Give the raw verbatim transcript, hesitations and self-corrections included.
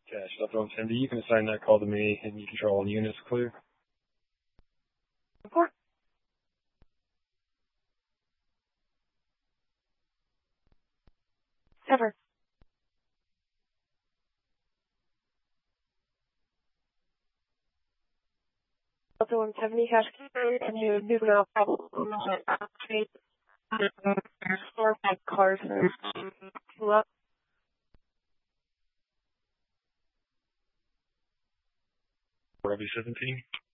Cash, Delta one seventy, you can assign that call to me, and you control all units clear. Report. Ever. Delta one seventy, cash, and you do not problem. There's four or five cars and pull up. Robbie seventeen.